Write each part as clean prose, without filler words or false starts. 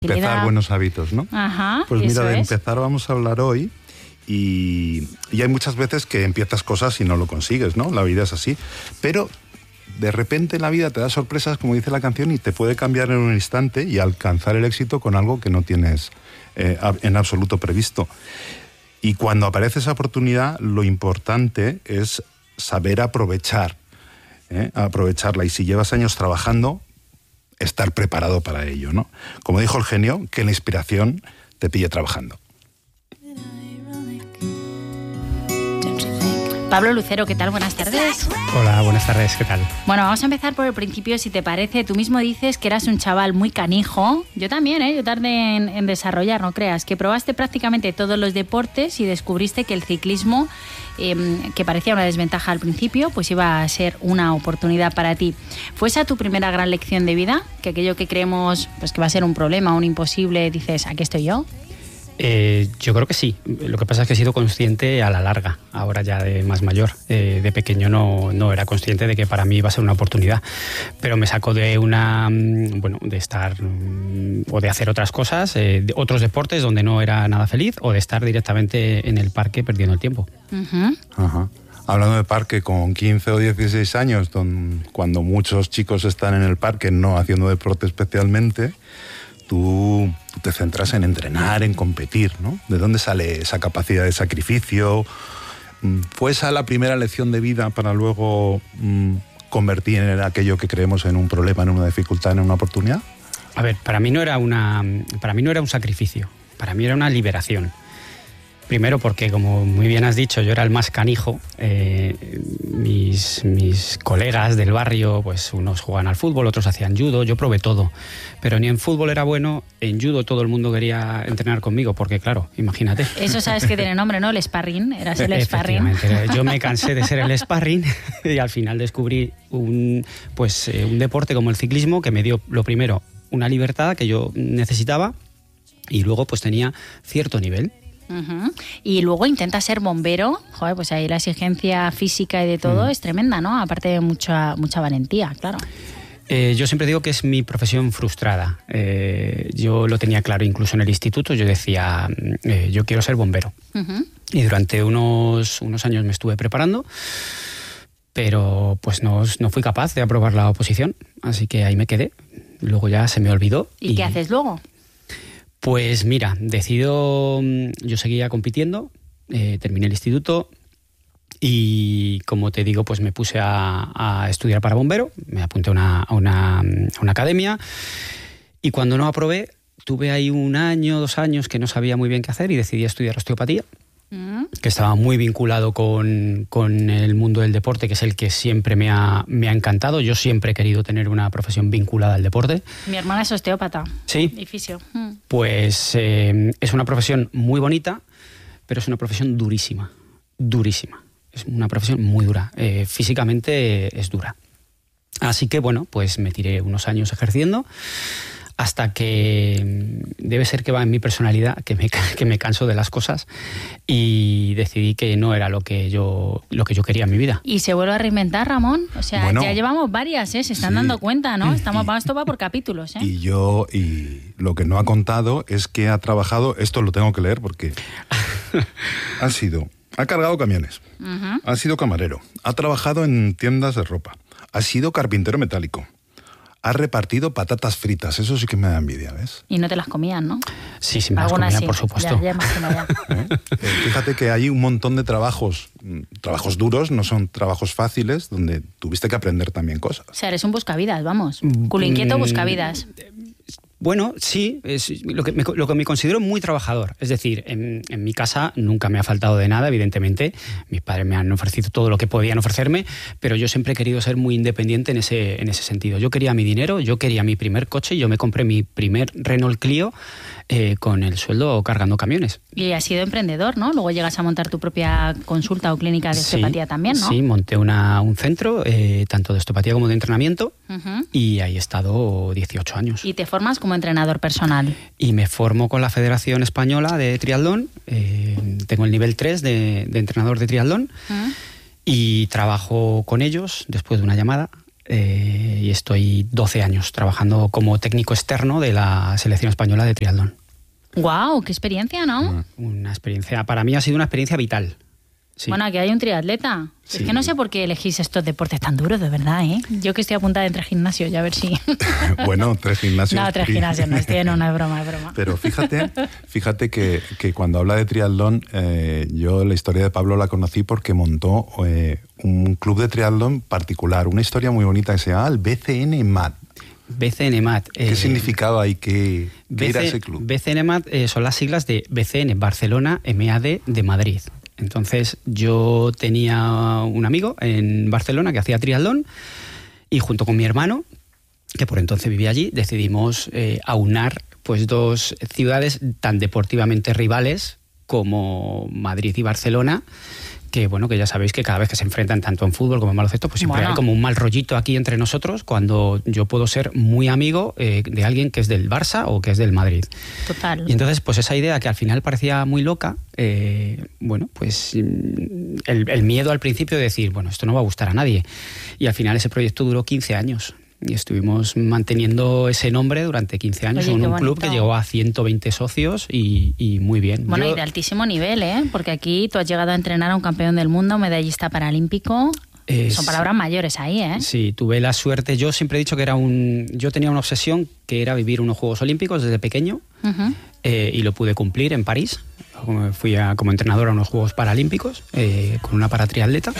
Empezar buenos hábitos, ¿no? Ajá, pues mira, de es. empezar vamos a hablar hoy y hay muchas veces que empiezas cosas y no lo consigues, ¿no? La vida es así. Pero de repente en la vida te da sorpresas, como dice la canción, y te puede cambiar en un instante y alcanzar el éxito con algo que no tienes en absoluto previsto. Y cuando aparece esa oportunidad, lo importante es saber aprovecharla. Y si llevas años trabajando, estar preparado para ello, ¿no? Como dijo el genio, que la inspiración te pille trabajando. Pablo Lucero, ¿qué tal? Buenas tardes. Hola, buenas tardes, ¿qué tal? Bueno, vamos a empezar por el principio, si te parece. Tú mismo dices que eras un chaval muy canijo. Yo también, yo tardé en desarrollar, no creas. Que probaste prácticamente todos los deportes y descubriste que el ciclismo, que parecía una desventaja al principio, pues iba a ser una oportunidad para ti. ¿Fue esa tu primera gran lección de vida? Que aquello que creemos pues que va a ser un problema, un imposible, dices, aquí estoy yo. Yo creo que sí. Lo que pasa es que he sido consciente a la larga, ahora ya de más mayor. De pequeño no era consciente de que para mí iba a ser una oportunidad, pero me sacó de de estar o de hacer otras cosas, de otros deportes donde no era nada feliz, o de estar directamente en el parque perdiendo el tiempo. Uh-huh. Ajá. Hablando de parque, con 15 o 16 años, cuando muchos chicos están en el parque no haciendo deporte especialmente, tú te centras en entrenar, en competir, ¿no? ¿De dónde sale esa capacidad de sacrificio? ¿Fue esa la primera lección de vida para luego convertir en aquello que creemos en un problema, en una dificultad, en una oportunidad? A ver, para mí no era un sacrificio, para mí era una liberación. Primero porque, como muy bien has dicho, yo era el más canijo. Mis colegas del barrio, pues unos jugaban al fútbol, otros hacían judo, yo probé todo. Pero ni en fútbol era bueno, en judo todo el mundo quería entrenar conmigo, porque claro, imagínate. Eso sabes que tiene nombre, ¿no? El sparring, eras el sparring. Efectivamente, yo me cansé de ser el sparring y al final descubrí un deporte como el ciclismo que me dio, lo primero, una libertad que yo necesitaba y luego pues tenía cierto nivel. Uh-huh. Y luego intenta ser bombero. Joder, pues ahí la exigencia física y de todo es tremenda, ¿no? Aparte de mucha valentía, claro. Yo siempre digo que es mi profesión frustrada. Yo lo tenía claro incluso en el instituto. Yo decía, yo quiero ser bombero. Uh-huh. Y durante unos años me estuve preparando, pero pues no fui capaz de aprobar la oposición. Así que ahí me quedé. Luego ya se me olvidó. ¿Y qué haces luego? Pues mira, yo seguía compitiendo, terminé el instituto y, como te digo, pues me puse a estudiar para bombero, me apunté a una academia y cuando no aprobé, tuve ahí 1 año, 2 años que no sabía muy bien qué hacer y decidí estudiar osteopatía, que estaba muy vinculado con el mundo del deporte, que es el que siempre me ha encantado. Yo siempre he querido tener una profesión vinculada al deporte. Mi hermana es osteópata. Sí. Y fisio. Pues es una profesión muy bonita, pero es una profesión durísima. Durísima. Es una profesión muy dura. Físicamente es dura. Así que, bueno, pues me tiré unos años ejerciendo hasta que debe ser que va en mi personalidad, que me canso de las cosas y decidí que no era lo que yo quería en mi vida. Y se vuelve a reinventar, Ramón. O sea, bueno, ya llevamos varias, se están dando cuenta, ¿no? Esto va por capítulos, Y lo que no ha contado es que ha trabajado, esto lo tengo que leer porque ha cargado camiones, ha sido camarero, ha trabajado en tiendas de ropa, ha sido carpintero metálico, ha repartido patatas fritas, eso sí que me da envidia, ¿ves? Y no te las comían, ¿no? Sí, me las comía, sí, por supuesto. Ya imagino ya. Fíjate que hay un montón de trabajos duros, no son trabajos fáciles, donde tuviste que aprender también cosas. O sea, eres un buscavidas, vamos. Culo inquieto, buscavidas. Bueno, sí, es lo que me considero muy trabajador. Es decir, en mi casa nunca me ha faltado de nada, evidentemente. Mis padres me han ofrecido todo lo que podían ofrecerme, pero yo siempre he querido ser muy independiente en ese sentido. Yo quería mi dinero, yo quería mi primer coche, yo me compré mi primer Renault Clio con el sueldo cargando camiones. Y has sido emprendedor, ¿no? Luego llegas a montar tu propia consulta o clínica de osteopatía también, ¿no? Sí, monté un centro, tanto de osteopatía como de entrenamiento, y ahí he estado 18 años. ¿Y te formas como entrenador personal? Y me formo con la Federación Española de Triatlón, tengo el nivel 3 de entrenador de triatlón, y trabajo con ellos después de una llamada y estoy 12 años trabajando como técnico externo de la selección española de triatlón. ¡Guau! ¡Qué experiencia!, ¿no? Una experiencia, para mí ha sido una experiencia vital. Sí. Bueno, aquí hay un triatleta. Sí. Es que no sé por qué elegís estos deportes tan duros, de verdad, ¿eh? Yo que estoy apuntada en 3 gimnasios, ya a ver si... Bueno, 3 gimnasios. No, 3 gimnasios, no, estoy en una, es broma, es broma. Pero fíjate que cuando habla de triatlón, yo la historia de Pablo la conocí porque montó un club de triatlón particular, una historia muy bonita que se llama el BCN MAT. BCN MAT. ¿Qué significaba y qué era ese club? BCN MAT son las siglas de BCN Barcelona MAD de Madrid. Entonces yo tenía un amigo en Barcelona que hacía triatlón y junto con mi hermano, que por entonces vivía allí, decidimos aunar pues 2 ciudades tan deportivamente rivales como Madrid y Barcelona, que bueno, que ya sabéis que cada vez que se enfrentan tanto en fútbol como en baloncesto, pues siempre hay como un mal rollito aquí entre nosotros cuando yo puedo ser muy amigo de alguien que es del Barça o que es del Madrid. Total. Y entonces, pues esa idea que al final parecía muy loca, bueno, pues el miedo al principio de decir, bueno, esto no va a gustar a nadie. Y al final ese proyecto duró 15 años. Y estuvimos manteniendo ese nombre durante 15 años. Oye, en un bonito. club que llegó a 120 socios y muy bien. Bueno, y de altísimo nivel, ¿eh? Porque aquí tú has llegado a entrenar a un campeón del mundo, medallista paralímpico. Son palabras mayores ahí, ¿eh? Sí, tuve la suerte. Yo siempre he dicho que yo tenía una obsesión que era vivir unos Juegos Olímpicos desde pequeño. Uh-huh. Y lo pude cumplir en París. Fui como entrenador a unos Juegos Paralímpicos con una paratriatleta.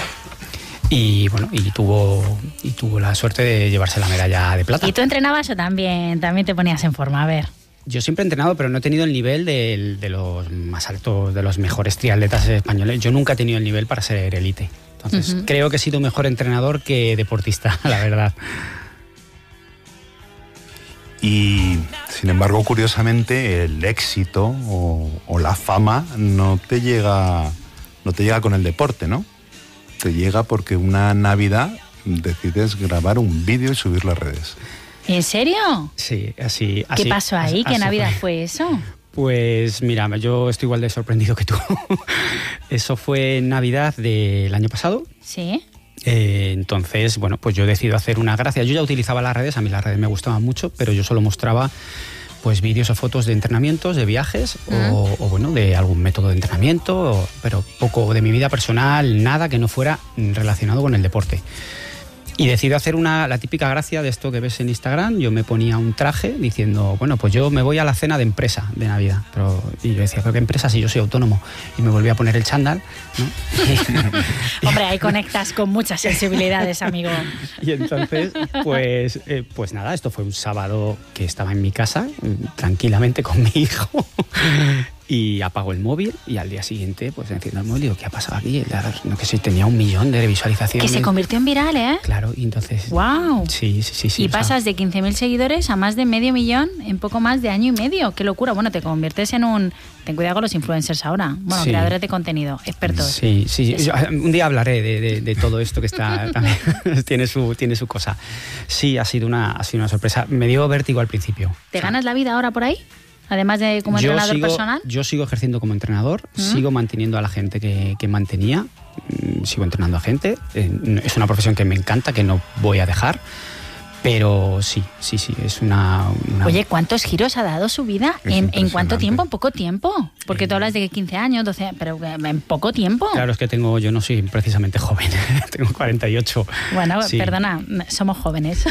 Y bueno, y tuvo la suerte de llevarse la medalla de plata. ¿Y tú entrenabas o también te ponías en forma? A ver. Yo siempre he entrenado, pero no he tenido el nivel de los más altos, de los mejores triatletas españoles. Yo nunca he tenido el nivel para ser élite. Entonces, creo que he sido mejor entrenador que deportista, la verdad. Y, sin embargo, curiosamente, el éxito o la fama no te llega con el deporte, ¿no? Te llega porque una Navidad decides grabar un vídeo y subirlo a las redes. ¿En serio? Sí, así. ¿Qué pasó ahí? ¿Qué Navidad fue eso? Pues mira, yo estoy igual de sorprendido que tú. Eso fue Navidad del año pasado. Sí. Entonces, bueno, pues yo decido hacer una gracia. Yo ya utilizaba las redes, a mí las redes me gustaban mucho, pero yo solo mostraba pues vídeos o fotos de entrenamientos, de viajes o bueno, de algún método de entrenamiento, pero poco de mi vida personal, nada que no fuera relacionado con el deporte. Y decido hacer la típica gracia de esto que ves en Instagram. Yo me ponía un traje diciendo, bueno, pues yo me voy a la cena de empresa de Navidad. Y yo decía, ¿pero qué empresa si yo soy autónomo? Y me volví a poner el chándal, ¿no? Hombre, ahí conectas con muchas sensibilidades, amigo. Y entonces, pues nada, esto fue un sábado que estaba en mi casa, tranquilamente con mi hijo. Y apago el móvil y al día siguiente pues enciendo el móvil y digo, ¿qué ha pasado aquí? No que sí, tenía 1 millón de visualizaciones. Que se convirtió en viral, ¿eh? Claro, y entonces... ¡Wow! Sí. Y pasas de 15.000 seguidores a más de 500.000 en poco más de año y medio. ¡Qué locura! Bueno, te conviertes en un... Ten cuidado con los influencers ahora. Bueno, creadores de contenido, expertos. Sí. Yo, un día hablaré de todo esto que está... también tiene su cosa. Sí, ha sido una sorpresa. Me dio vértigo al principio. ¿Te ganas la vida ahora por ahí? Además de como entrenador personal. Yo sigo ejerciendo como entrenador, sigo manteniendo a la gente que mantenía, sigo entrenando a gente. Es una profesión que me encanta, que no voy a dejar. Pero sí, es una... Oye, ¿cuántos giros ha dado su vida? ¿En cuánto tiempo? ¿En poco tiempo? Porque tú hablas de que 15 años, 12, pero en poco tiempo. Claro, es que yo no soy precisamente joven, tengo 48. Bueno, sí. Perdona, somos jóvenes.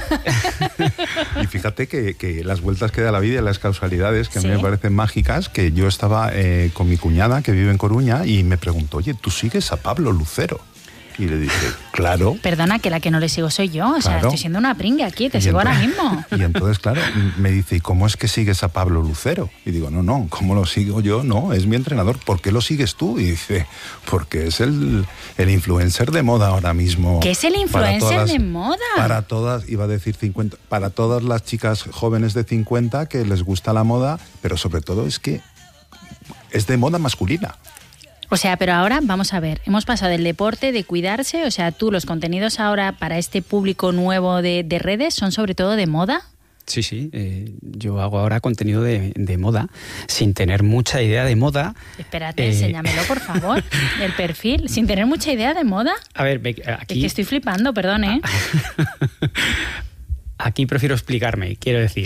Y fíjate que las vueltas que da la vida y las causalidades, que a mí me parecen mágicas, que yo estaba con mi cuñada, que vive en Coruña, y me preguntó, oye, ¿tú sigues a Pablo Lucero? Y le dije, claro. Perdona, que la que no le sigo soy yo. O sea, claro. Estoy siendo una pringue aquí, te sigo ahora mismo. Y entonces, claro, me dice, ¿y cómo es que sigues a Pablo Lucero? Y digo, no, ¿cómo lo sigo yo? No, es mi entrenador. ¿Por qué lo sigues tú? Y dice, porque es el influencer de moda ahora mismo. ¿Qué es el influencer de moda? Para todas, iba a decir 50, para todas las chicas jóvenes de 50 que les gusta la moda, pero sobre todo es que es de moda masculina. O sea, pero ahora, vamos a ver, hemos pasado del deporte, de cuidarse, o sea, tú, los contenidos ahora para este público nuevo de redes son sobre todo de moda. Sí. Yo hago ahora contenido de moda, sin tener mucha idea de moda. Espérate, enséñamelo, por favor, el perfil, sin tener mucha idea de moda. A ver, aquí... Es que estoy flipando, perdón, ¿eh? Aquí prefiero explicarme, quiero decir.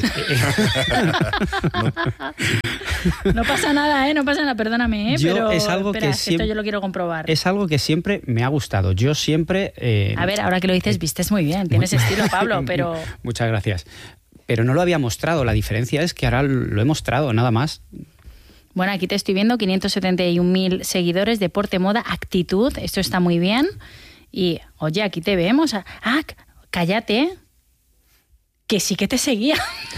No pasa nada, no pasa nada, perdóname, pero es algo espera, que siempre, esto yo lo quiero comprobar. Es algo que siempre me ha gustado. Yo siempre... A ver, ahora que lo dices, vistes muy bien, tienes estilo, Pablo, pero... Muchas gracias. Pero no lo había mostrado, la diferencia es que ahora lo he mostrado, nada más. Bueno, aquí te estoy viendo 571.000 seguidores, deporte, moda, actitud, esto está muy bien. Y, oye, aquí te vemos. Cállate, que sí que te seguía.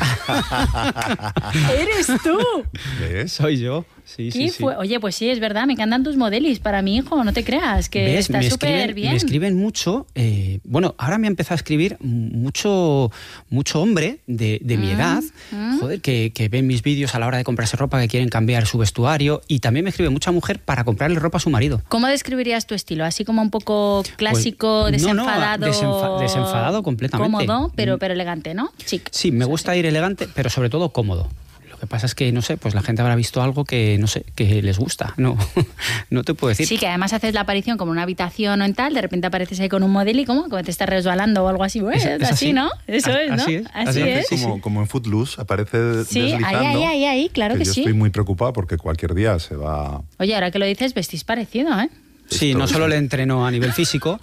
¡Eres tú! ¿Ves? Soy yo. Sí. Oye, pues sí, es verdad, me encantan tus modelis para mi hijo, no te creas, que está súper bien. Me escriben mucho, bueno, ahora me ha empezado a escribir mucho hombre de mi edad, joder, que ven mis vídeos a la hora de comprarse ropa, que quieren cambiar su vestuario, y también me escribe mucha mujer para comprarle ropa a su marido. ¿Cómo describirías tu estilo? ¿Así como un poco clásico, pues, desenfadado? No, desenfadado completamente. Cómodo, pero elegante, ¿no? Chic. Sí, me gusta ir elegante, pero sobre todo cómodo. Lo que pasa es que, no sé, pues la gente habrá visto algo que, no sé, que les gusta. No te puedo decir. Sí, que además haces la aparición como en una habitación o en tal, de repente apareces ahí con un modelo y como te estás resbalando o algo así. Pues, es así, ¿no? Eso es, ¿no? Así es. Como en Footloose, aparece deslizando. Ahí, claro que sí. Yo estoy muy preocupado porque cualquier día se va... Oye, ahora que lo dices, vestís parecido, ¿eh? Sí, no solo le entreno a nivel físico.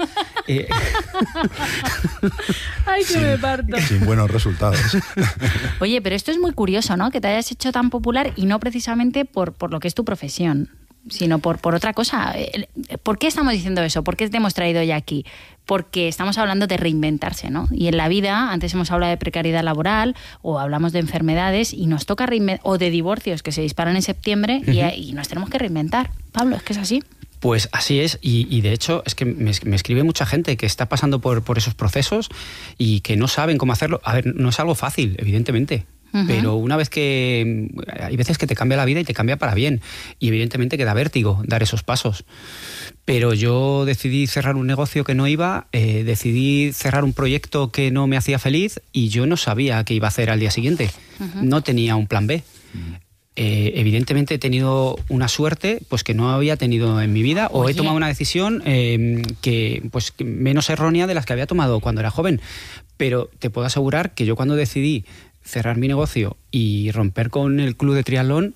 Ay, que me parto. Sin buenos resultados. Oye, pero esto es muy curioso, ¿no? Que te hayas hecho tan popular y no precisamente por lo que es tu profesión, sino por otra cosa. ¿Por qué estamos diciendo eso? ¿Por qué te hemos traído ya aquí? Porque estamos hablando de reinventarse, ¿no? Y en la vida, antes hemos hablado de precariedad laboral o hablamos de enfermedades y nos toca reinventar, o de divorcios que se disparan en septiembre y nos tenemos que reinventar. Pablo, es que es así. Pues así es, y de hecho es que me escribe mucha gente que está pasando por esos procesos y que no saben cómo hacerlo. A ver, no es algo fácil, evidentemente, pero una vez que... Hay veces que te cambia la vida y te cambia para bien, y evidentemente que da vértigo dar esos pasos. Pero yo decidí cerrar un negocio que no iba, decidí cerrar un proyecto que no me hacía feliz y yo no sabía qué iba a hacer al día siguiente. No tenía un plan B. Evidentemente he tenido una suerte pues que no había tenido en mi vida. He tomado una decisión que menos errónea de las que había tomado cuando era joven, pero te puedo asegurar que yo cuando decidí cerrar mi negocio y romper con el club de triatlón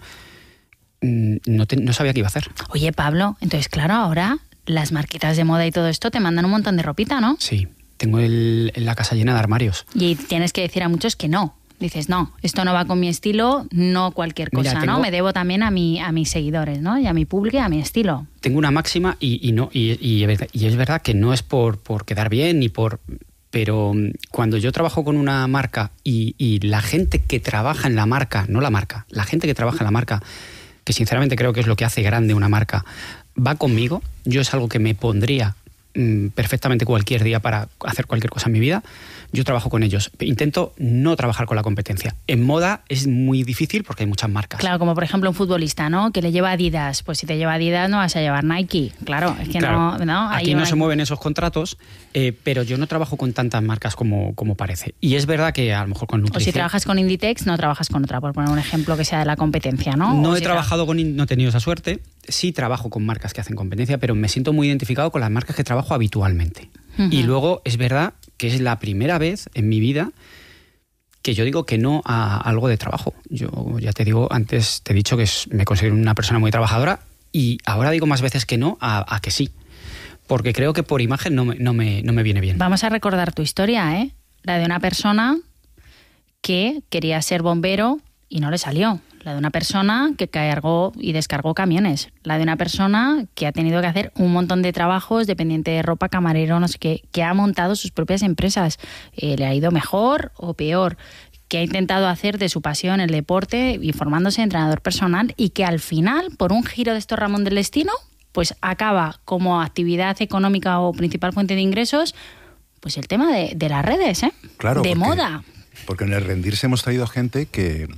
no sabía qué iba a hacer. Oye, Pablo, entonces claro, ahora las marquitas de moda y todo esto te mandan un montón de ropita, ¿no? Sí, tengo la casa llena de armarios. Y tienes que decir a muchos que no. Dices, no, esto no va con mi estilo, no cualquier cosa, ¿no? Me debo también a mis seguidores, ¿no? Y a mi público y a mi estilo. Tengo una máxima y es verdad que no es por quedar bien ni por... Pero cuando yo trabajo con una marca y la gente que trabaja en la marca, no la marca, la gente que trabaja en la marca, que sinceramente creo que es lo que hace grande una marca, va conmigo, yo es algo que me pondría perfectamente cualquier día para hacer cualquier cosa en mi vida, yo trabajo con ellos. Intento no trabajar con la competencia. En moda es muy difícil porque hay muchas marcas. Claro, como por ejemplo un futbolista, ¿no? Que le lleva Adidas. Pues si te lleva Adidas no vas a llevar Nike. Claro, es que no. Aquí no se mueven esos contratos, pero yo no trabajo con tantas marcas como parece. Y es verdad que a lo mejor con Nutricia... O si trabajas con Inditex, no trabajas con otra, por poner un ejemplo que sea de la competencia, ¿no? No he trabajado no he tenido esa suerte. Sí trabajo con marcas que hacen competencia, pero me siento muy identificado con las marcas que trabajo habitualmente. Y luego es verdad que es la primera vez en mi vida que yo digo que no a algo de trabajo. Yo ya te digo, antes te he dicho que me considero una persona muy trabajadora y ahora digo más veces que no a que sí. Porque creo que por imagen no me viene bien. Vamos a recordar tu historia, ¿eh? La de una persona que quería ser bombero y no le salió. La de una persona que cargó y descargó camiones. La de una persona que ha tenido que hacer un montón de trabajos, dependiente de ropa, camarero, no sé qué, que ha montado sus propias empresas. Le ha ido mejor o peor, que ha intentado hacer de su pasión el deporte y formándose entrenador personal y que al final, por un giro de estos Ramón del destino, pues acaba como actividad económica o principal fuente de ingresos, pues el tema de las redes, ¿eh? Claro, de moda. Porque en el rendirse hemos traído gente que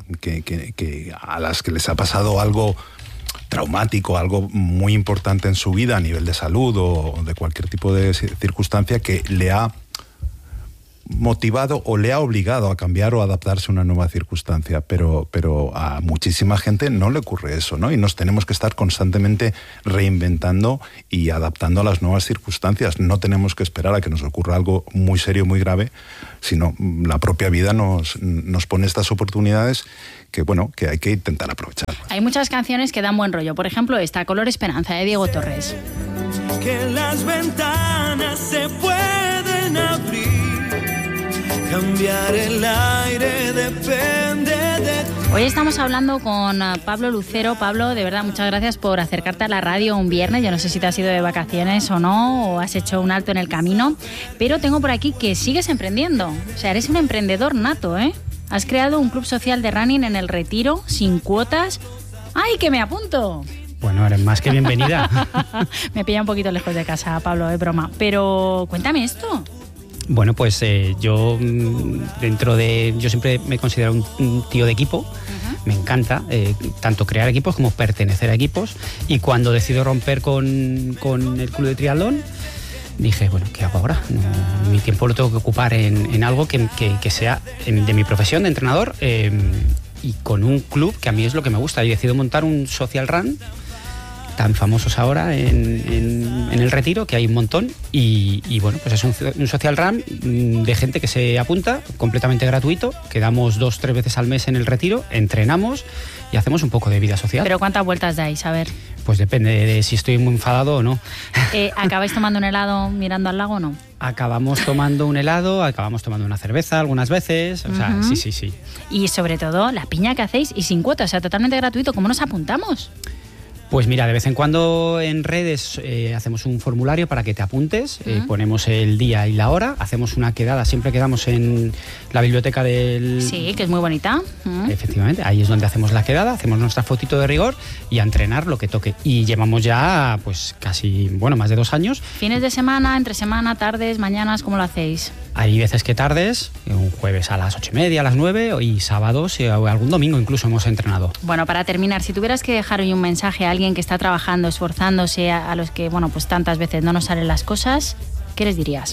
a las que les ha pasado algo traumático, algo muy importante en su vida a nivel de salud o de cualquier tipo de circunstancia que le ha motivado o le ha obligado a cambiar o adaptarse a una nueva circunstancia, pero a muchísima gente no le ocurre eso, ¿no? Y nos tenemos que estar constantemente reinventando y adaptando a las nuevas circunstancias. No tenemos que esperar a que nos ocurra algo muy serio, muy grave, sino la propia vida nos pone estas oportunidades que hay que intentar aprovechar. Hay muchas canciones que dan buen rollo. Por ejemplo, esta, Color Esperanza, de Diego Torres. Que las ventanas se pueden abrir, cambiar el aire depende de ti. Hoy estamos hablando con Pablo Lucero. Pablo, de verdad, muchas gracias por acercarte a la radio un viernes. Yo no sé si te has ido de vacaciones o no, o has hecho un alto en el camino, pero tengo por aquí que sigues emprendiendo. O sea, eres un emprendedor nato, ¿eh? Has creado un club social de running en El Retiro, sin cuotas. ¡Ay, que me apunto! Bueno, eres más que bienvenida. Me pilla un poquito lejos de casa, Pablo, de broma. Pero cuéntame esto. Bueno, pues yo yo siempre me considero un tío de equipo. Me encanta tanto crear equipos como pertenecer a equipos. Y cuando decido romper con el club de triatlón, dije, bueno, ¿qué hago ahora? Mi tiempo lo tengo que ocupar en algo que sea de mi profesión de entrenador y con un club que a mí es lo que me gusta. Y decido montar un social run, tan famosos ahora en El Retiro, que hay un montón, y bueno, pues es un social run de gente que se apunta, completamente gratuito, quedamos 2-3 veces al mes en El Retiro, entrenamos y hacemos un poco de vida social. ¿Pero cuántas vueltas dais? A ver. Pues depende de si estoy muy enfadado o no. ¿Acabáis tomando un helado mirando al lago o no? Acabamos tomando un helado, acabamos tomando una cerveza algunas veces, o sea, sí. Y sobre todo, la piña que hacéis y sin cuota, o sea, totalmente gratuito. ¿Cómo nos apuntamos? Pues mira, de vez en cuando en redes hacemos un formulario para que te apuntes, ponemos el día y la hora, hacemos una quedada, siempre quedamos en la biblioteca del... Sí, que es muy bonita. Efectivamente, ahí es donde hacemos la quedada, hacemos nuestra fotito de rigor y a entrenar lo que toque. Y llevamos ya pues casi, más de 2 años. ¿Fines de semana, entre semana, tardes, mañanas, cómo lo hacéis? Hay veces que tardes, un jueves a las 8:30, a las 9, y sábados y algún domingo incluso hemos entrenado. Bueno, para terminar, si tuvieras que dejar hoy un mensaje a alguien que está trabajando, esforzándose, a los que, pues tantas veces no nos salen las cosas, ¿qué les dirías?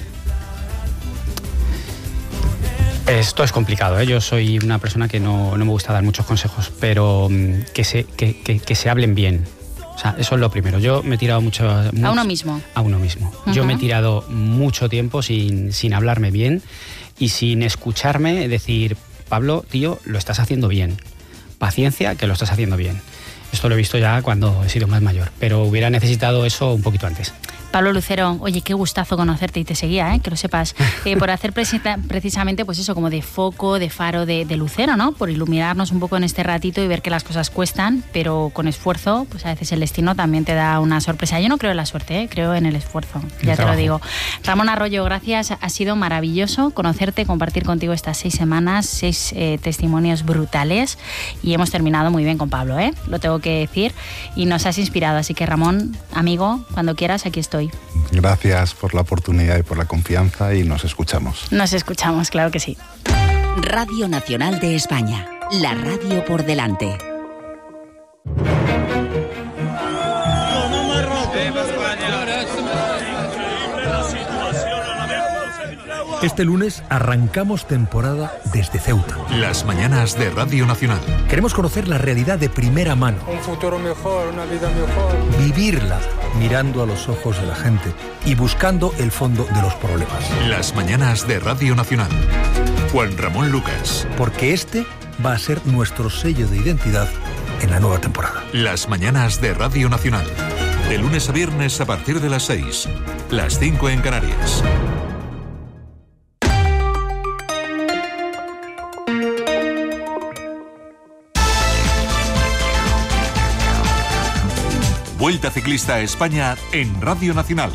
Esto es complicado, ¿eh? Yo soy una persona que no me gusta dar muchos consejos, pero que se hablen bien. O sea, eso es lo primero. Yo me he tirado mucho... ¿A uno mismo? A uno mismo. Yo me he tirado mucho tiempo sin hablarme bien y sin escucharme decir, Pablo, tío, lo estás haciendo bien. Paciencia, que lo estás haciendo bien. Esto lo he visto ya cuando he sido más mayor, pero hubiera necesitado eso un poquito antes. Pablo Lucero, oye, qué gustazo conocerte, y te seguía, que lo sepas, por hacer precisamente pues eso, como de foco, de faro de Lucero, ¿no? Por iluminarnos un poco en este ratito y ver que las cosas cuestan, pero con esfuerzo, pues a veces el destino también te da una sorpresa. Yo no creo en la suerte, creo en el esfuerzo, ya te lo digo. Ramón Arroyo, gracias, ha sido maravilloso conocerte, compartir contigo estas 6 semanas, 6 testimonios brutales, y hemos terminado muy bien con Pablo, lo tengo que decir, y nos has inspirado, así que Ramón, amigo, cuando quieras, aquí estoy. Gracias por la oportunidad y por la confianza, y nos escuchamos. Nos escuchamos, claro que sí. Radio Nacional de España, la radio por delante. Este lunes arrancamos temporada desde Ceuta. Las mañanas de Radio Nacional. Queremos conocer la realidad de primera mano. Un futuro mejor, una vida mejor. Vivirla mirando a los ojos de la gente y buscando el fondo de los problemas. Las mañanas de Radio Nacional. Juan Ramón Lucas. Porque este va a ser nuestro sello de identidad en la nueva temporada. Las mañanas de Radio Nacional. De lunes a viernes a partir de las 6. Las 5 en Canarias. Vuelta Ciclista a España en Radio Nacional.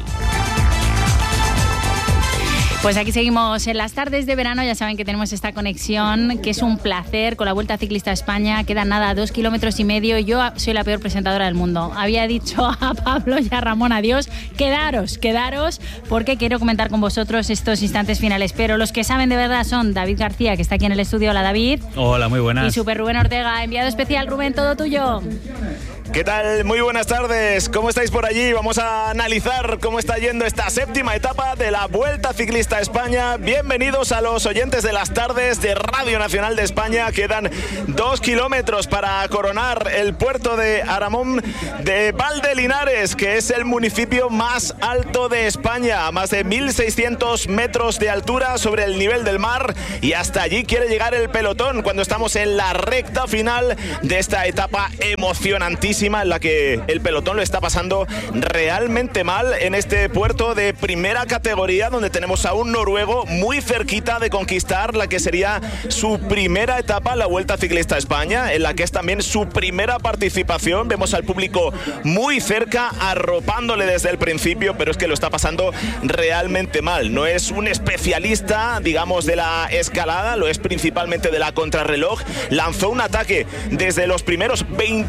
Pues aquí seguimos en las tardes de verano, ya saben que tenemos esta conexión, que es un placer con la Vuelta Ciclista a España. Quedan nada, 2,5 kilómetros. Yo soy la peor presentadora del mundo. Había dicho a Pablo y a Ramón adiós. Quedaros, porque quiero comentar con vosotros estos instantes finales. Pero los que saben de verdad son David García, que está aquí en el estudio. Hola, David. Hola, muy buenas. Y Super Rubén Ortega, enviado especial. Rubén, todo tuyo. ¿Qué tal? Muy buenas tardes. ¿Cómo estáis por allí? Vamos a analizar cómo está yendo esta séptima etapa de la Vuelta Ciclista a España. Bienvenidos a los oyentes de las tardes de Radio Nacional de España. Quedan 2 kilómetros para coronar el puerto de Aramón de Valdelinares, que es el municipio más alto de España, a más de 1.600 metros de altura sobre el nivel del mar, y hasta allí quiere llegar el pelotón cuando estamos en la recta final de esta etapa emocionantísima en la que el pelotón lo está pasando realmente mal en este puerto de primera categoría, donde tenemos a un noruego muy cerquita de conquistar la que sería su primera etapa, la Vuelta Ciclista a España, en la que es también su primera participación. Vemos al público muy cerca, arropándole desde el principio, pero es que lo está pasando realmente mal. No es un especialista, digamos, de la escalada, lo es principalmente de la contrarreloj. Lanzó un ataque desde los primeros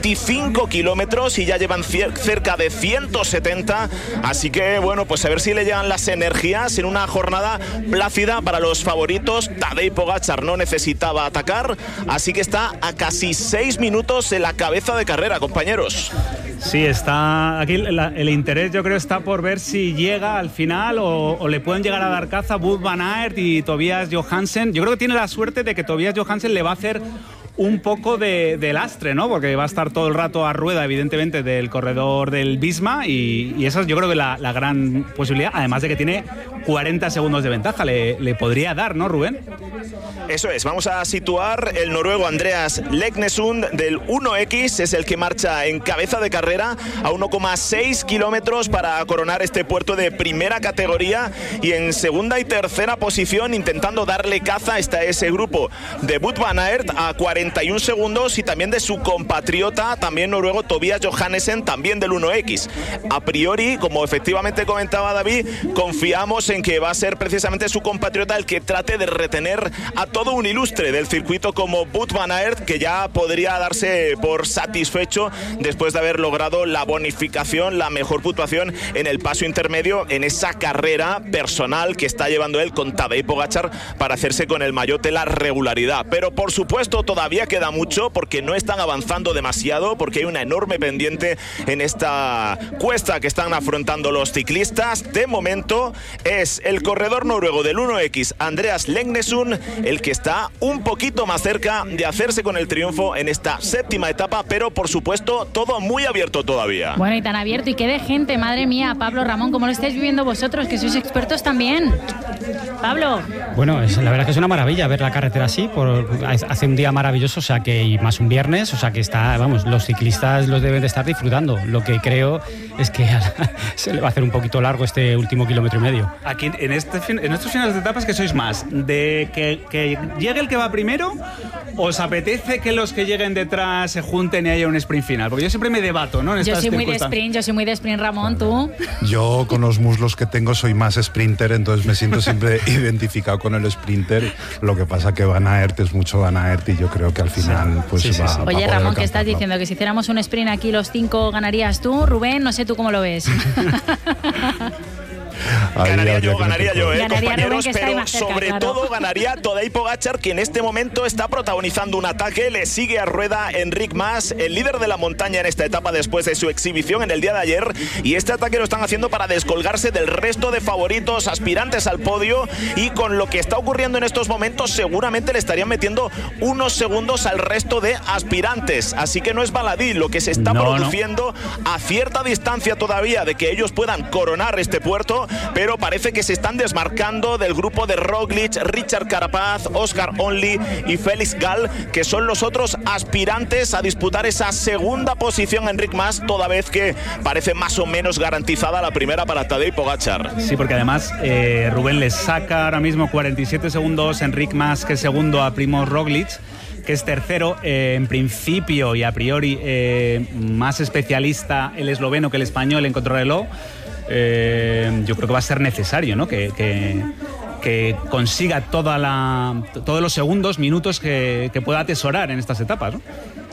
25 kilómetros y ya llevan cerca de 170, así que bueno, pues a ver si le llegan las energías en una jornada plácida para los favoritos. Tadej Pogačar no necesitaba atacar, así que está a casi 6 minutos en la cabeza de carrera, compañeros. Sí, está aquí el interés, yo creo, está por ver si llega al final o le pueden llegar a dar caza Wout van Aert y Tobias Johansen. Yo creo que tiene la suerte de que Tobias Johansen le va a hacer un poco de lastre, ¿no? Porque va a estar todo el rato a rueda, evidentemente, del corredor del Visma, y esa es, yo creo, que la gran posibilidad, además de que tiene 40 segundos de ventaja, le podría dar, ¿no, Rubén? Eso es, vamos a situar el noruego Andreas Leknesund del 1X, es el que marcha en cabeza de carrera a 1,6 kilómetros para coronar este puerto de primera categoría, y en segunda y tercera posición, intentando darle caza, está ese grupo de Wout van Aert a 41 segundos, y también de su compatriota, también noruego, Tobias Johansen, también del 1X. A priori, como efectivamente comentaba David, confiamos en que va a ser precisamente su compatriota el que trate de retener a todo un ilustre del circuito como Wout van Aert, que ya podría darse por satisfecho después de haber logrado la bonificación, la mejor puntuación en el paso intermedio en esa carrera personal que está llevando él con Tadej Pogačar para hacerse con el maillot de la regularidad. Pero por supuesto todavía queda mucho, porque no están avanzando demasiado, porque hay una enorme pendiente en esta cuesta que están afrontando los ciclistas. De momento es el corredor noruego del 1X, Andreas Leknesund, el que está un poquito más cerca de hacerse con el triunfo en esta séptima etapa, pero por supuesto todo muy abierto todavía. Bueno, y tan abierto, y qué de gente, madre mía. Pablo, Ramón, ¿cómo lo estáis viviendo vosotros, que sois expertos también? Pablo. Bueno, la verdad que es una maravilla ver la carretera así, hace un día maravilloso, o sea que, y más un viernes, o sea que está, vamos, los ciclistas los deben de estar disfrutando. Lo que creo es que se le va a hacer un poquito largo este último kilómetro y medio. Aquí en estos finales de etapas, ¿qué sois más? ¿De que llegue el que va primero? ¿Os apetece que los que lleguen detrás se junten y haya un sprint final? Porque yo siempre me debato, ¿no? Yo soy muy de sprint, Ramón, ¿tú? Yo, con los muslos que tengo, soy más sprinter, entonces me siento siempre identificado con el sprinter. Lo que pasa que Van Aert es mucho Van Aert, y yo creo que al final va. Oye, Ramón, ¿qué estás diciendo? Que si hiciéramos un sprint aquí los 5 ganarías tú. Rubén, no sé tú cómo lo ves. Ganaría yo, compañeros, Rubén, pero sobre todo ganaría Tadej Pogačar, que en este momento está protagonizando un ataque. Le sigue a rueda Enric Mas, el líder de la montaña en esta etapa después de su exhibición en el día de ayer, y este ataque lo están haciendo para descolgarse del resto de favoritos aspirantes al podio, y con lo que está ocurriendo en estos momentos seguramente le estarían metiendo unos segundos al resto de aspirantes, así que no es baladí lo que se está produciendo a cierta distancia todavía de que ellos puedan coronar este puerto, pero parece que se están desmarcando del grupo de Roglic, Richard Carapaz, Oscar Onley y Félix Gall, que son los otros aspirantes a disputar esa segunda posición. Enric Mas, toda vez que parece más o menos garantizada la primera para Tadej Pogačar. Sí, porque además Rubén le saca ahora mismo 47 segundos Enric Mas, que es segundo, a Primož Roglic, que es tercero. En principio y a priori más especialista el esloveno que el español en contrarreloj. Yo creo que va a ser necesario, ¿no? Que consiga todos los segundos, minutos que pueda atesorar en estas etapas, ¿no?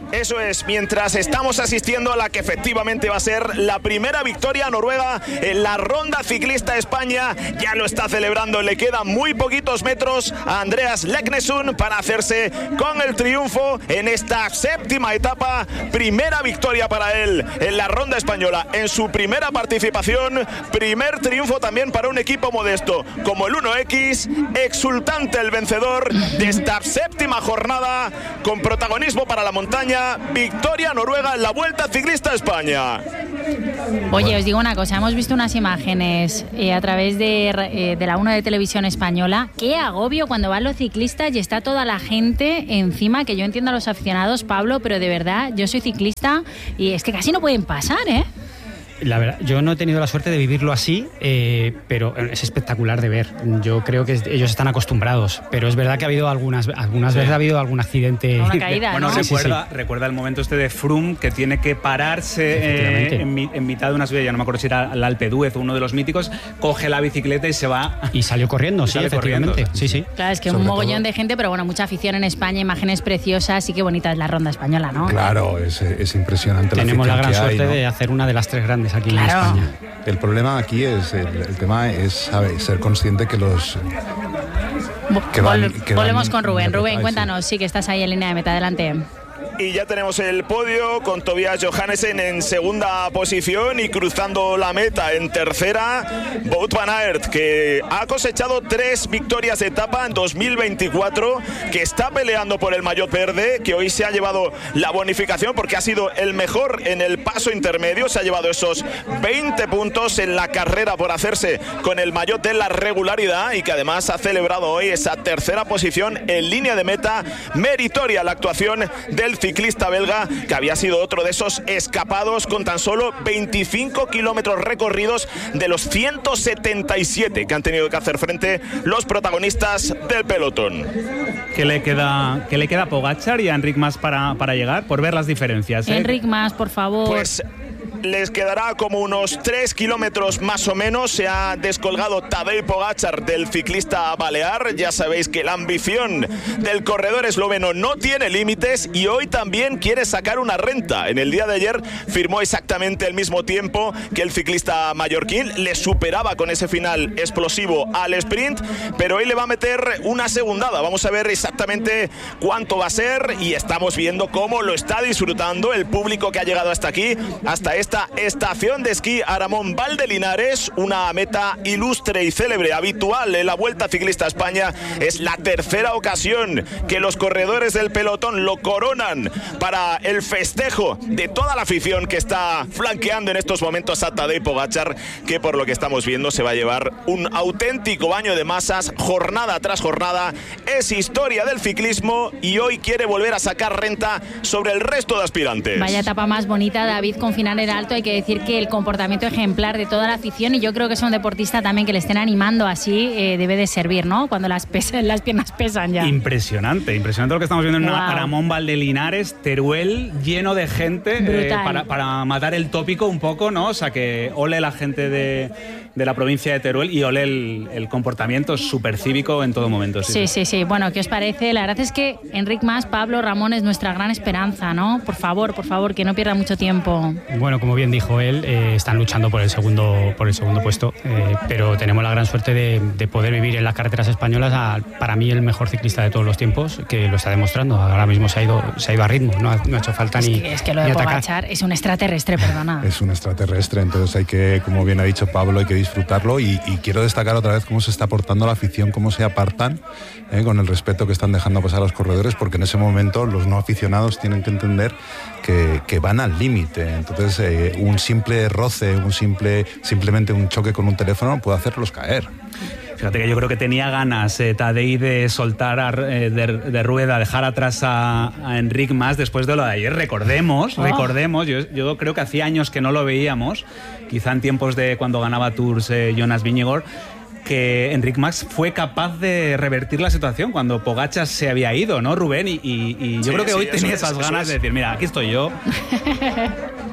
Eso es, mientras estamos asistiendo a la que efectivamente va a ser la primera victoria noruega en la Ronda Ciclista España. Ya lo está celebrando, le quedan muy poquitos metros a Andreas Leknesund para hacerse con el triunfo en esta 7ª etapa. Primera victoria para él en la Ronda Española, en su primera participación, primer triunfo también para un equipo modesto como el 1X. Exultante el vencedor de esta 7ª jornada, con protagonismo para la montaña. Victoria noruega en la Vuelta Ciclista España. Oye, os digo una cosa, hemos visto unas imágenes a través de la 1 de Televisión Española. Qué agobio cuando van los ciclistas y está toda la gente encima, que yo entiendo a los aficionados, Pablo, pero de verdad, yo soy ciclista y es que casi no pueden pasar, ¿eh? La verdad, yo no he tenido la suerte de vivirlo así, pero es espectacular de ver. Yo creo que ellos están acostumbrados, pero es verdad que ha habido algunas veces ha habido algún accidente. Una caída, bueno, ¿no? recuerda el momento este de Froome, que tiene que pararse en mitad de una subida, ya no me acuerdo si era el Alpe d'Huez o uno de los míticos, coge la bicicleta y se va. Y salió corriendo, sí, efectivamente. Sí. Claro, es que un mogollón de gente, pero bueno, mucha afición en España, imágenes preciosas, y qué bonita es la Ronda Española, ¿no? Claro, es impresionante. Tenemos la gran suerte de hacer una de las 3 grandes aquí en España. El problema aquí es, el tema es ser consciente que los... Volvemos con Rubén. Rubén, cuéntanos, sí que estás ahí en línea de meta, adelante. Y ya tenemos el podio con Tobias Johannessen en segunda posición y cruzando la meta en tercera, Wout van Aert, que ha cosechado 3 victorias de etapa en 2024, que está peleando por el maillot verde, que hoy se ha llevado la bonificación porque ha sido el mejor en el paso intermedio, se ha llevado esos 20 puntos en la carrera por hacerse con el maillot de la regularidad, y que además ha celebrado hoy esa tercera posición en línea de meta. Meritoria la actuación del ciclista belga, que había sido otro de esos escapados, con tan solo 25 kilómetros recorridos de los 177 que han tenido que hacer frente los protagonistas del pelotón. ¿Qué le queda a Pogačar y a Enric Mas para llegar? Por ver las diferencias, ¿eh? Enric Mas, por favor. Pues les quedará como unos 3 kilómetros más o menos. Se ha descolgado Tadej Pogačar del ciclista balear. Ya sabéis que la ambición del corredor esloveno no tiene límites y hoy también quiere sacar una renta. En el día de ayer firmó exactamente el mismo tiempo que el ciclista mallorquín. Le superaba con ese final explosivo al sprint, pero hoy le va a meter una segundada. Vamos a ver exactamente cuánto va a ser, y estamos viendo cómo lo está disfrutando el público que ha llegado hasta aquí, hasta esta estación de esquí Aramón Valdelinares, una meta ilustre y célebre, habitual en la Vuelta Ciclista España. Es la tercera ocasión que los corredores del pelotón lo coronan para el festejo de toda la afición que está flanqueando en estos momentos a Tadej Pogačar, que por lo que estamos viendo se va a llevar un auténtico baño de masas jornada tras jornada. Es historia del ciclismo y hoy quiere volver a sacar renta sobre el resto de aspirantes. Vaya etapa más bonita, David, con final en alto. Hay que decir que el comportamiento ejemplar de toda la afición, y yo creo que es un deportista también que le estén animando así, debe de servir, ¿no? Cuando las piernas pesan ya. Impresionante lo que estamos viendo en una Aramón Valdelinares, Teruel lleno de gente, para matar el tópico un poco, ¿no? O sea, que ole la gente de la provincia de Teruel y ole el comportamiento súper cívico en todo momento. Sí. Bueno, ¿qué os parece? La verdad es que Enric Mas, Pablo, Ramón, es nuestra gran esperanza, ¿no? Por favor, que no pierda mucho tiempo. Bueno, como bien dijo él, están luchando por el segundo puesto, pero tenemos la gran suerte de poder vivir en las carreteras españolas para mí el mejor ciclista de todos los tiempos, que lo está demostrando. Ahora mismo se ha ido a ritmo, no ha hecho falta ni atacar. Es que lo de Pogačar es un extraterrestre, perdona. Es un extraterrestre, entonces hay que, como bien ha dicho Pablo, hay que disfrutarlo, y quiero destacar otra vez cómo se está portando la afición, cómo se apartan con el respeto que están dejando pasar a los corredores, porque en ese momento los no aficionados tienen que entender que van al límite. Entonces un simple roce, simplemente un choque con un teléfono puede hacerlos caer. Fíjate que yo creo que tenía ganas Tadej de soltar de rueda, dejar atrás a Enric Mas después de lo de ayer. Recordemos, yo creo que hacía años que no lo veíamos, quizá en tiempos de cuando ganaba Tours Jonas Vingegaard, que Enric Mas fue capaz de revertir la situación cuando Pogačar se había ido, ¿no, Rubén? Y yo creo que hoy tenía esas ganas de decir, mira, aquí estoy yo.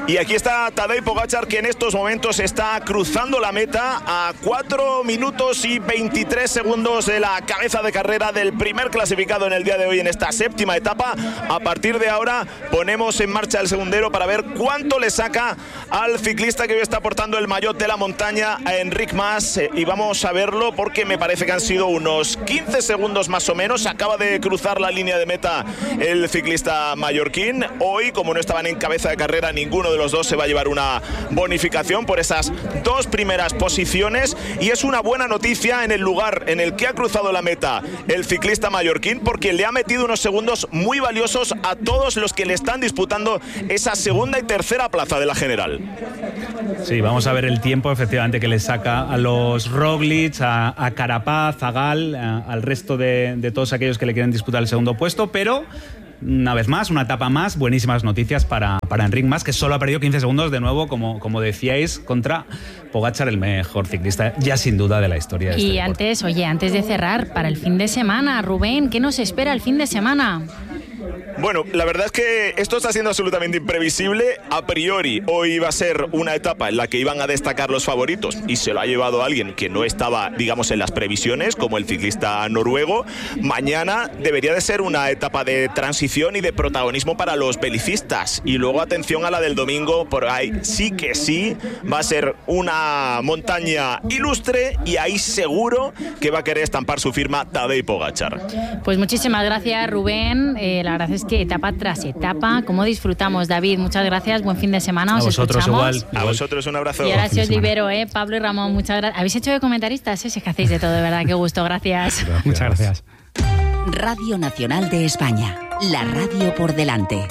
Y aquí está Tadej Pogačar, que en estos momentos está cruzando la meta a 4 minutos y 23 segundos de la cabeza de carrera del primer clasificado en el día de hoy en esta séptima etapa. A partir de ahora ponemos en marcha el segundero para ver cuánto le saca al ciclista que hoy está portando el maillot de la montaña, a Enric Mas, y vamos a verlo porque me parece que han sido unos 15 segundos más o menos. Acaba de cruzar la línea de meta el ciclista mallorquín. Hoy, como no estaban en cabeza de carrera, ninguno de los dos se va a llevar una bonificación por esas 2 primeras posiciones, y es una buena noticia en el lugar en el que ha cruzado la meta el ciclista mallorquín, porque le ha metido unos segundos muy valiosos a todos los que le están disputando esa segunda y tercera plaza de la general. Sí, vamos a ver el tiempo efectivamente que le saca a los Roglic, a Carapaz, a Gal, al resto de todos aquellos que le quieren disputar el segundo puesto, pero una vez más, una etapa más, buenísimas noticias para Enric Mas, que solo ha perdido 15 segundos de nuevo, como decíais, contra Pogačar, el mejor ciclista ya sin duda de la historia de este deporte. Antes de cerrar, para el fin de semana, Rubén, ¿qué nos espera el fin de semana? Bueno, la verdad es que esto está siendo absolutamente imprevisible. A priori, hoy iba a ser una etapa en la que iban a destacar los favoritos y se lo ha llevado alguien que no estaba, digamos, en las previsiones, como el ciclista noruego. Mañana debería de ser una etapa de transición y de protagonismo para los belicistas. Y luego atención a la del domingo, por ahí sí que sí, va a ser una montaña ilustre y ahí seguro que va a querer estampar su firma Tadej Pogačar. Pues muchísimas gracias, Rubén. La verdad es que etapa tras etapa, ¿cómo disfrutamos? David, muchas gracias, buen fin de semana, os escuchamos. Igual. A vosotros un abrazo. Y ahora sí os libero, Pablo y Ramón, muchas gracias. ¿Habéis hecho de comentaristas? Es que hacéis de todo, de verdad, qué gusto, gracias. Muchas gracias. Radio Nacional de España, la radio por delante.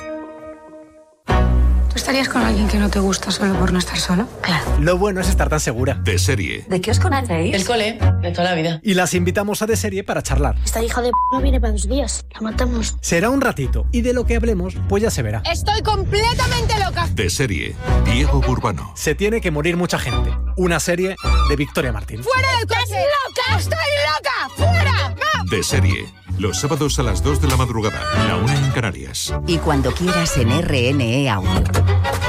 ¿Tú estarías con alguien que no te gusta solo por no estar solo? Claro. Lo bueno es estar tan segura. De Serie. ¿De qué os conocéis? El cole, de toda la vida. Y las invitamos a De Serie para charlar. Esta hija de no viene para 2 días. La matamos. Será un ratito y de lo que hablemos, pues ya se verá. Estoy completamente loca. De Serie. Diego Burbano. Se tiene que morir mucha gente. Una serie de Victoria Martín. ¡Fuera del coche! ¡Estás loca! ¡Estoy loca! ¡Fuera! ¡No! De Serie. Los sábados a las 2 de la madrugada. La 1 en Canarias. Y cuando quieras en RNE Audio.